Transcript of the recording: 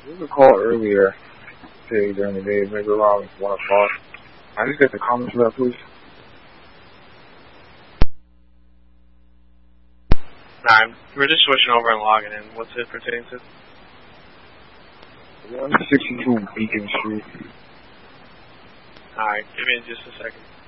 There was a call earlier today during the day, maybe around 1 o'clock. I just get the comments for that, please. Alright, we're just switching over and logging in. What's it pertaining to? 162 Beacon Street. Alright, give me just a second.